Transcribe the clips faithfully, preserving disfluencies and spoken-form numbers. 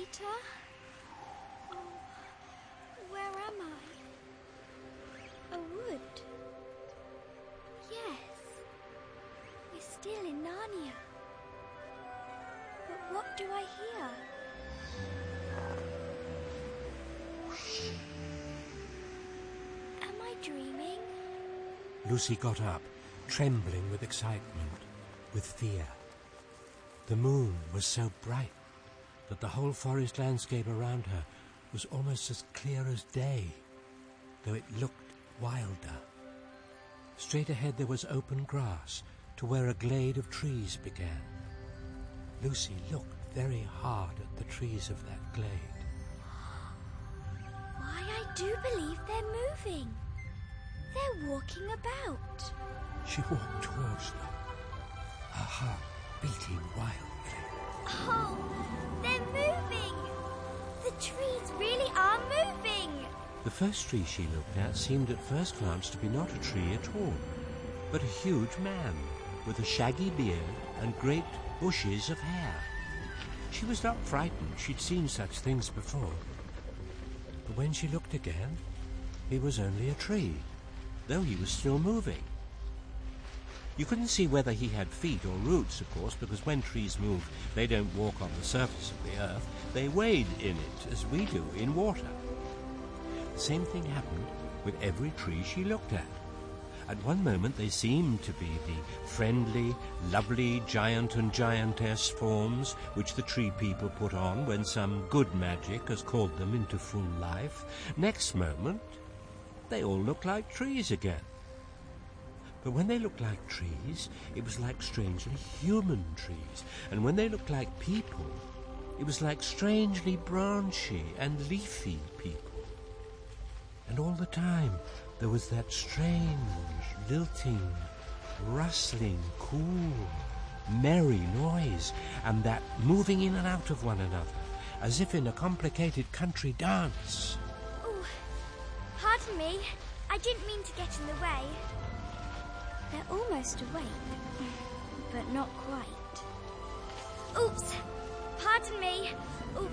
Peter? Oh, where am I? A wood. Yes. We're still in Narnia. But what do I hear? Am I dreaming? Lucy got up, trembling with excitement, with fear. The moon was so bright that the whole forest landscape around her was almost as clear as day, though it looked wilder. Straight ahead there was open grass to where a glade of trees began. Lucy looked very hard at the trees of that glade. Why, I do believe they're moving. They're walking about. She walked towards them, her heart beating wildly. Oh, they're moving! The trees really are moving! The first tree she looked at seemed at first glance to be not a tree at all, but a huge man with a shaggy beard and great bushes of hair. She was not frightened. She'd seen such things before. But when she looked again, he was only a tree, though he was still moving. You couldn't see whether he had feet or roots, of course, because when trees move, they don't walk on the surface of the earth. They wade in it, as we do in water. The same thing happened with every tree she looked at. At one moment they seemed to be the friendly, lovely giant and giantess forms which the tree people put on when some good magic has called them into full life. Next moment, they all looked like trees again. But when they looked like trees, it was like strangely human trees. And when they looked like people, it was like strangely branchy and leafy people. And all the time, there was that strange, lilting, rustling, cool, merry noise, and that moving in and out of one another, as if in a complicated country dance. Oh, pardon me. I didn't mean to get in the way. They're almost awake, but not quite. Oops! Pardon me. Ooh.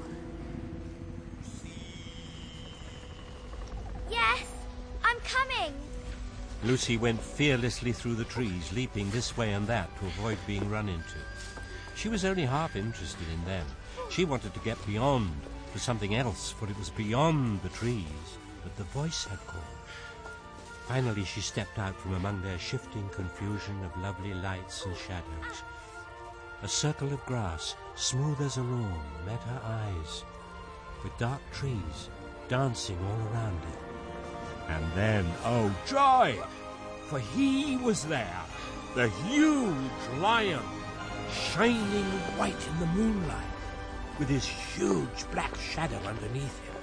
Yes, I'm coming. Lucy went fearlessly through the trees, leaping this way and that to avoid being run into. She was only half interested in them. She wanted to get beyond to something else, for it was beyond the trees that the voice had called. Finally she stepped out from among their shifting confusion of lovely lights and shadows. A circle of grass, smooth as a lawn, met her eyes, with dark trees dancing all around it. And then, oh joy! For he was there, the huge lion, shining white in the moonlight, with his huge black shadow underneath him.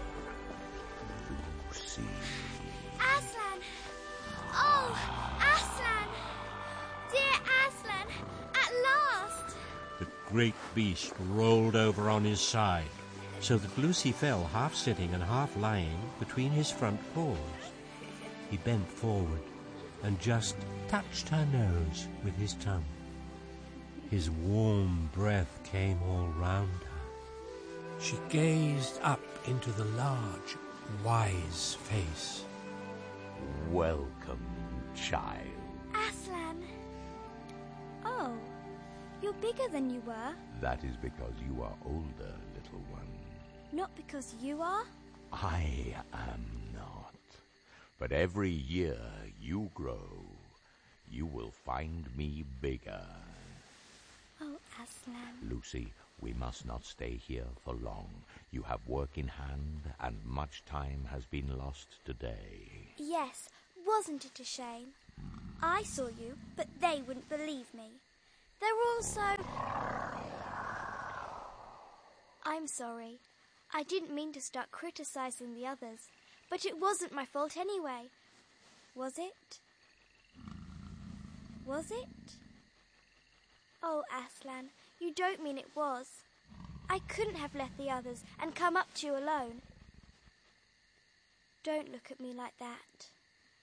Lucy. Aslan! Oh, Aslan! Dear Aslan, at last! The great beast rolled over on his side, so that Lucy fell half sitting and half lying between his front paws. He bent forward and just touched her nose with his tongue. His warm breath came all round her. She gazed up into the large, wise face. Welcome, child. Aslan. Oh, you're bigger than you were. That is because you are older, little one. Not because you are? I am not. But every year you grow, you will find me bigger. Oh, Aslan. Lucy, we must not stay here for long. You have work in hand, and much time has been lost today. Yes, wasn't it a shame? I saw you, but they wouldn't believe me. They're all so... I'm sorry. I didn't mean to start criticizing the others, but it wasn't my fault anyway. Was it? Was it? Oh, Aslan, you don't mean it was. I couldn't have left the others and come up to you alone. Don't look at me like that.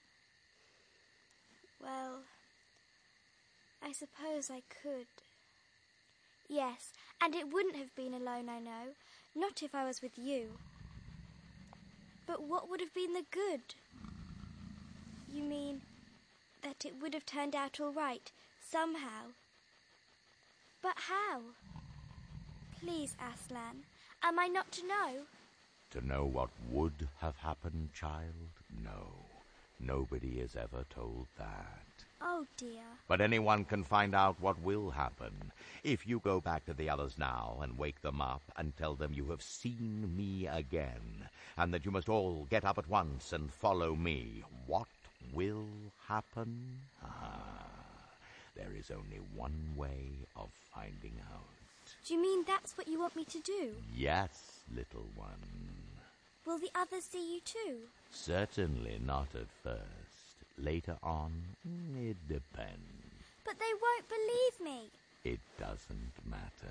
Well, I suppose I could. Yes, and it wouldn't have been alone, I know. Not if I was with you. But what would have been the good? You mean that it would have turned out all right, somehow? But how? Please, Aslan, am I not to know? To know what would have happened, child? No. Nobody has ever told that. Oh, dear. But anyone can find out what will happen. If you go back to the others now and wake them up and tell them you have seen me again, and that you must all get up at once and follow me, what will happen? Ah, there is only one way of finding out. Do you mean that's what you want me to do? Yes, little one. Will the others see you too? Certainly not at first. Later on, it depends. But they won't believe me. It doesn't matter.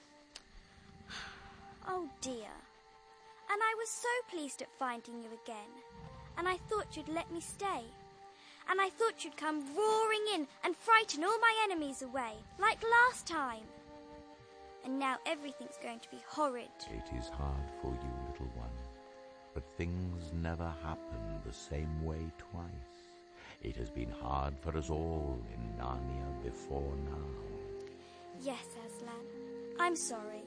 Oh, dear. And I was so pleased at finding you again. And I thought you'd let me stay. And I thought you'd come roaring in and frighten all my enemies away, like last time. And now everything's going to be horrid. It is hard for you, little one. But things never happen the same way twice. It has been hard for us all in Narnia before now. Yes, Aslan. I'm sorry.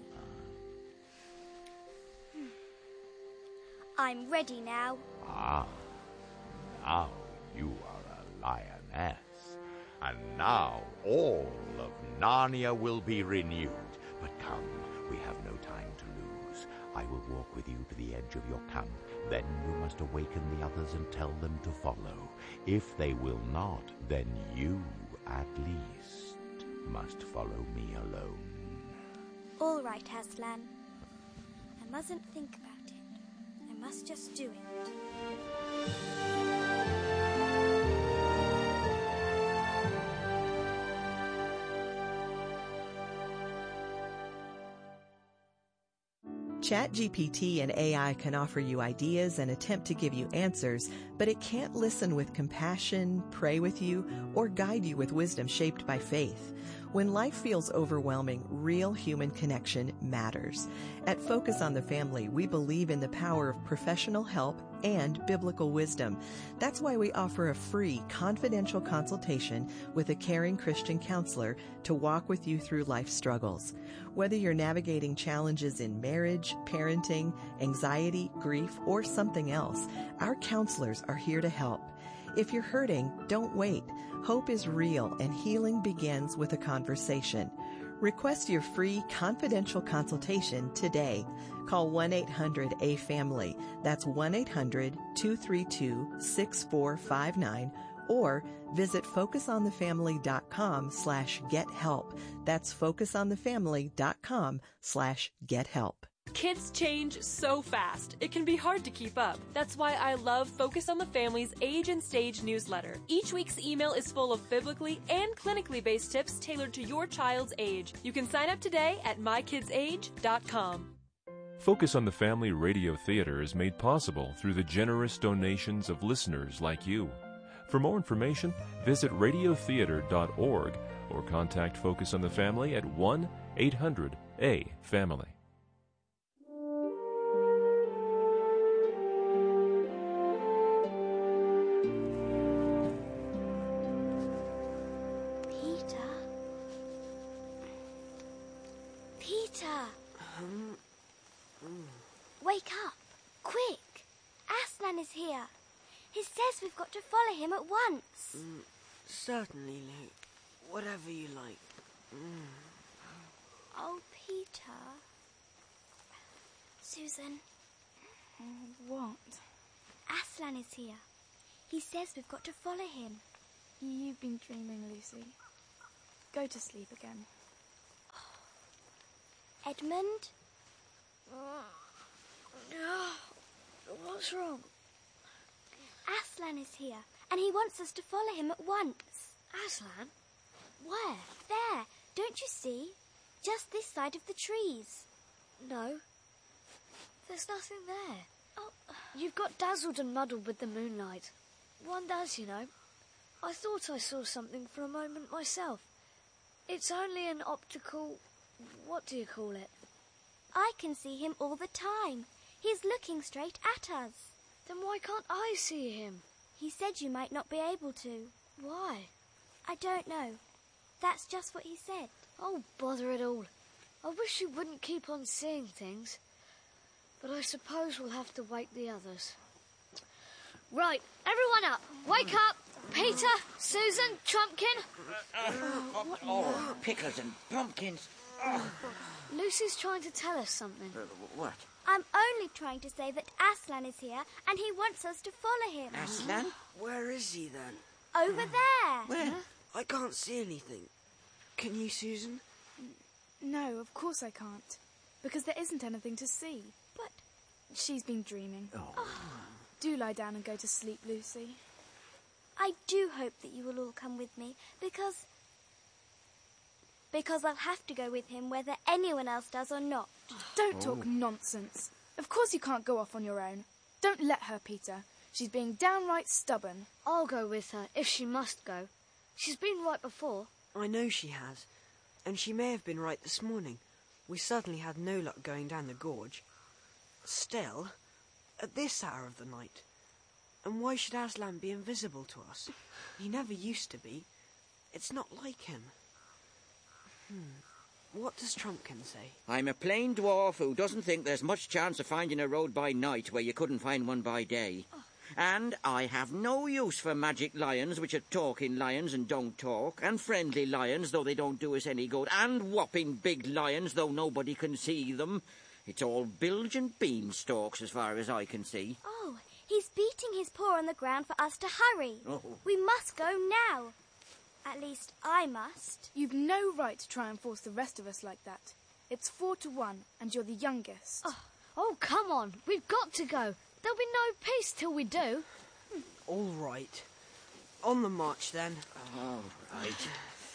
Hmm. I'm ready now. Ah, now you are a lioness. And now all of Narnia will be renewed. But come, we have no time to lose. I will walk with you to the edge of your camp. Then you must awaken the others and tell them to follow. If they will not, then you, at least, must follow me alone. All right, Aslan. I mustn't think about it. I must just do it. ChatGPT and A I can offer you ideas and attempt to give you answers, but it can't listen with compassion, pray with you, or guide you with wisdom shaped by faith. When life feels overwhelming, real human connection matters. At Focus on the Family, we believe in the power of professional help and biblical wisdom. That's why we offer a free, confidential consultation with a caring Christian counselor to walk with you through life struggles. Whether you're navigating challenges in marriage, parenting, anxiety, grief, or something else, our counselors are here to help. If you're hurting, don't wait. Hope is real, and healing begins with a conversation. Request your free confidential consultation today. Call one eight hundred A family. That's one eight hundred two three two six four five nine. Or visit focusonthefamily.com slash get help. That's focusonthefamily.com slash get help. Kids change so fast, it can be hard to keep up. That's why I love Focus on the Family's Age and Stage newsletter. Each week's email is full of biblically and clinically based tips tailored to your child's age. You can sign up today at my kids age dot com. Focus on the Family Radio Theater is made possible through the generous donations of listeners like you. For more information, visit radio theater dot org or contact Focus on the Family at one eight hundred A family. Wake up! Quick! Aslan is here. He says we've got to follow him at once. Mm, certainly, Luke. Whatever you like. Mm. Oh, Peter. Susan. What? Aslan is here. He says we've got to follow him. You've been dreaming, Lucy. Go to sleep again. Edmund? What's wrong? Aslan is here, and he wants us to follow him at once. Aslan? Where? There, don't you see? Just this side of the trees. No. There's nothing there. Oh. You've got dazzled and muddled with the moonlight. One does, you know. I thought I saw something for a moment myself. It's only an optical... what do you call it? I can see him all the time. He's looking straight at us. Then why can't I see him? He said you might not be able to. Why? I don't know. That's just what he said. Oh, bother it all. I wish you wouldn't keep on seeing things. But I suppose we'll have to wake the others. Right, everyone up. Wake up. Peter, Susan, Trumpkin. Uh, uh, oh, pickles and pumpkins. Oh. Lucy's trying to tell us something. Uh, what? I'm only trying to say that Aslan is here and he wants us to follow him. Aslan? Where is he then? Over there. Where? I can't see anything. Can you, Susan? No, of course I can't. Because there isn't anything to see. But she's been dreaming. Oh. Do lie down and go to sleep, Lucy. I do hope that you will all come with me, because... Because I'll have to go with him whether anyone else does or not. Don't talk oh. nonsense. Of course you can't go off on your own. Don't let her, Peter. She's being downright stubborn. I'll go with her, if she must go. She's been right before. I know she has. And she may have been right this morning. We certainly had no luck going down the gorge. Still, at this hour of the night... And why should Aslan be invisible to us? He never used to be. It's not like him. Hmm. What does Trumpkin say? I'm a plain dwarf who doesn't think there's much chance of finding a road by night where you couldn't find one by day. Oh. And I have no use for magic lions, which are talking lions and don't talk, and friendly lions, though they don't do us any good, and whopping big lions, though nobody can see them. It's all bilge and beanstalks as far as I can see. Oh, he's beating his paw on the ground for us to hurry. Oh. We must go now. At least I must. You've no right to try and force the rest of us like that. It's four to one, and you're the youngest. Oh, oh come on. We've got to go. There'll be no peace till we do. All right. On the march, then. All right.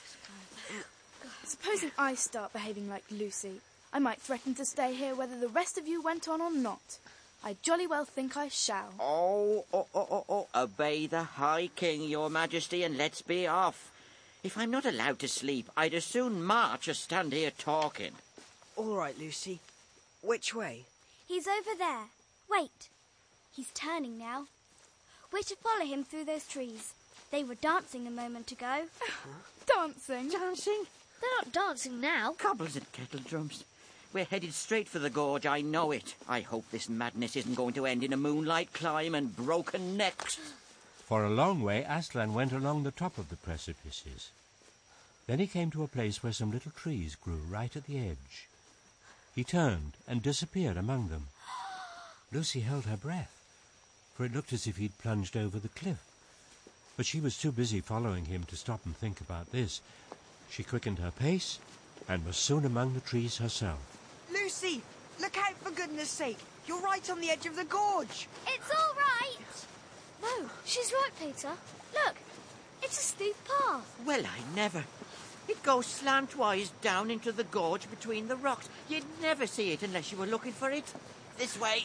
Supposing I start behaving like Lucy, I might threaten to stay here whether the rest of you went on or not. I jolly well think I shall. Oh, oh, oh, oh, oh. Obey the High King, your majesty, and let's be off. If I'm not allowed to sleep, I'd as soon march as stand here talking. All right, Lucy. Which way? He's over there. Wait. He's turning now. We're to follow him through those trees. They were dancing a moment ago. Huh? Dancing? Dancing? They're not dancing now. Cobbles and kettle drums. We're headed straight for the gorge, I know it. I hope this madness isn't going to end in a moonlight climb and broken necks. For a long way, Aslan went along the top of the precipices. Then he came to a place where some little trees grew right at the edge. He turned and disappeared among them. Lucy held her breath, for it looked as if he'd plunged over the cliff. But she was too busy following him to stop and think about this. She quickened her pace and was soon among the trees herself. Lucy, look out for goodness sake. You're right on the edge of the gorge. It's all right. No, she's right, Peter. Look, it's a steep path. Well, I never. It goes slantwise down into the gorge between the rocks. You'd never see it unless you were looking for it. This way.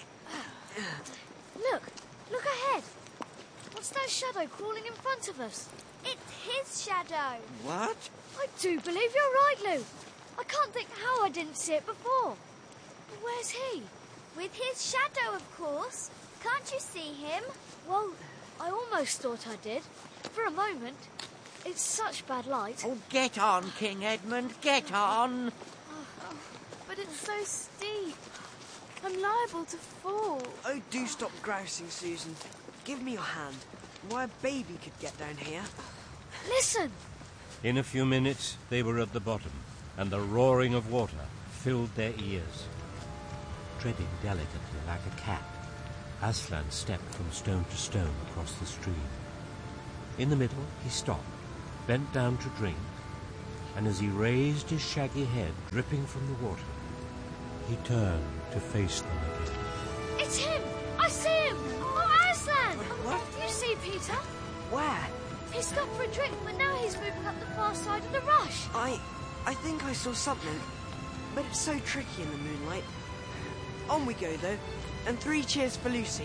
Look, look ahead. What's that shadow crawling in front of us? It's his shadow. What? I do believe you're right, Lou. I can't think how I didn't see it before. Where's he? With his shadow, of course. Can't you see him? Well, I almost thought I did. For a moment. It's such bad light. Oh, get on, King Edmund, get on. Oh, but it's so steep. I'm liable to fall. Oh, do stop grousing, Susan. Give me your hand. Why, a baby could get down here. Listen! In a few minutes, they were at the bottom, and the roaring of water filled their ears. Treading delicately like a cat, Aslan stepped from stone to stone across the stream. In the middle, he stopped, bent down to drink, and as he raised his shaggy head, dripping from the water, he turned to face them again. It's him! I see him! Oh, Aslan! What? You see Peter? Where? He stopped for a drink, but now he's moving up the far side of the rush. I... I think I saw something, but it's so tricky in the moonlight. On we go, though, and three cheers for Lucy.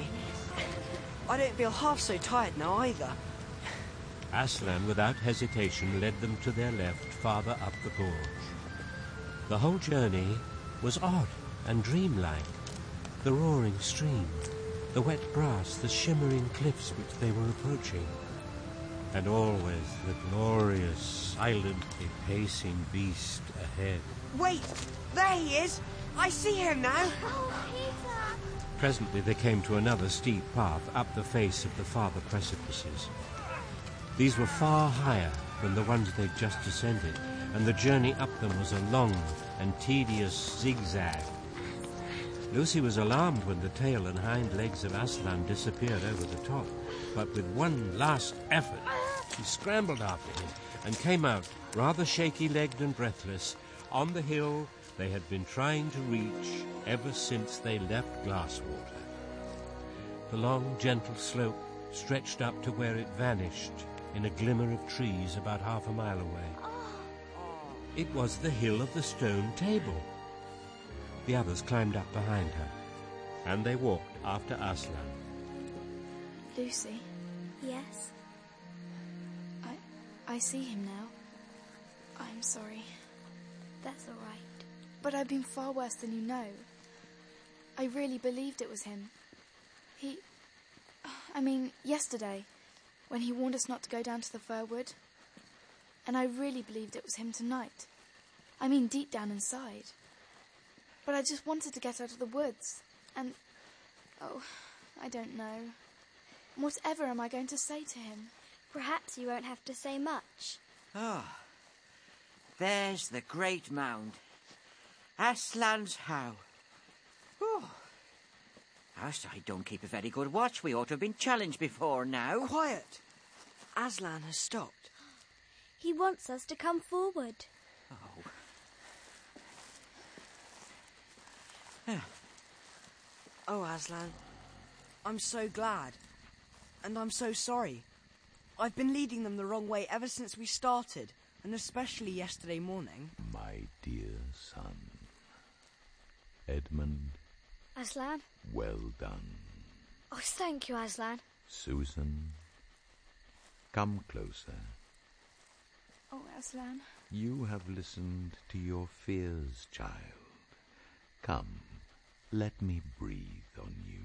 I don't feel half so tired now, either. Aslan, without hesitation, led them to their left, farther up the gorge. The whole journey was odd and dreamlike. The roaring stream, the wet grass, the shimmering cliffs which they were approaching. And always the glorious, silently pacing beast ahead. Wait! There he is! I see him now! Oh, Peter! Presently they came to another steep path up the face of the farther precipices. These were far higher than the ones they'd just descended, and the journey up them was a long and tedious zigzag. Lucy was alarmed when the tail and hind legs of Aslan disappeared over the top, but with one last effort she scrambled after him and came out, rather shaky-legged and breathless, on the hill they had been trying to reach ever since they left Glasswater. The long, gentle slope stretched up to where it vanished in a glimmer of trees about half a mile away. It was the hill of the stone table. The others climbed up behind her, and they walked after Aslan. Lucy, Yes? I, I see him now. I'm sorry. That's all right. But I've been far worse than you know. I really believed it was him. He... I mean, yesterday, when he warned us not to go down to the fir wood. And I really believed it was him tonight. I mean, deep down inside. But I just wanted to get out of the woods. And... oh, I don't know. Whatever am I going to say to him? Perhaps you won't have to say much. Ah, there's the great mound. Aslan's How. Oh. Our side don't keep a very good watch. We ought to have been challenged before now. Quiet! Aslan has stopped. He wants us to come forward. Oh. Yeah. Oh, Aslan, I'm so glad. And I'm so sorry. I've been leading them the wrong way ever since we started, and especially yesterday morning. My dear son, Edmund. Aslan? Well done. Oh, thank you, Aslan. Susan, come closer. Oh, Aslan. You have listened to your fears, child. Come, let me breathe on you.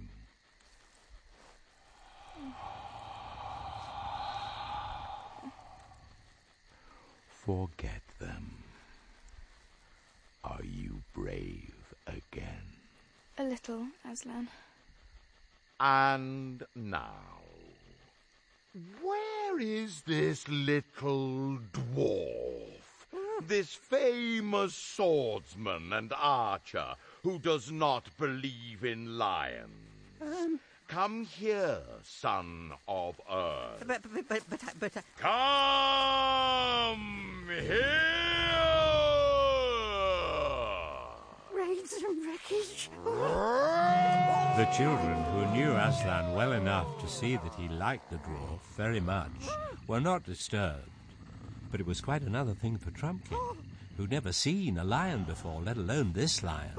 Forget them. Are you brave again? A little, Aslan. And now, where is this little dwarf, this famous swordsman and archer who does not believe in lions? Um, Come here, son of Earth. But, but, but, but, but, but Come here! Rains and wreckage. The children, who knew Aslan well enough to see that he liked the dwarf very much, were not disturbed. But it was quite another thing for Trumpkin, who'd never seen a lion before, let alone this lion.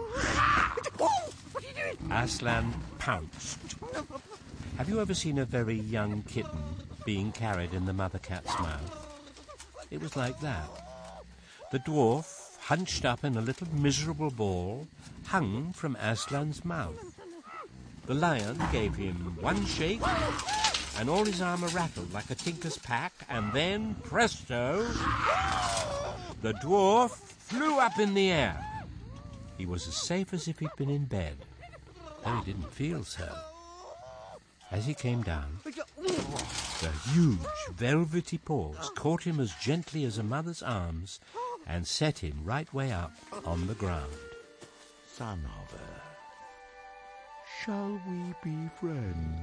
Aslan pounced. Have you ever seen a very young kitten being carried in the mother cat's mouth? It was like that. The dwarf, hunched up in a little miserable ball, hung from Aslan's mouth. The lion gave him one shake, and all his armour rattled like a tinker's pack, and then, presto, the dwarf flew up in the air. He was as safe as if he'd been in bed, though he didn't feel so. As he came down, the huge, velvety paws caught him as gently as a mother's arms and set him right way up on the ground. Son of Earth, shall we be friends?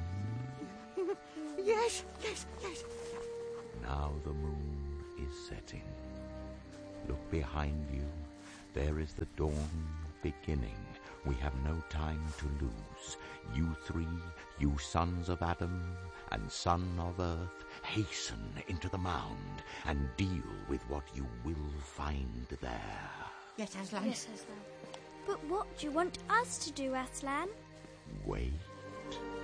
yes, yes, yes. Now the moon is setting. Look behind you. There is the dawn beginning. We have no time to lose. You three, you sons of Adam and son of Earth, hasten into the mound and deal with what you will find there. Yes, Aslan. Yes, Aslan. But what do you want us to do, Aslan? Wait.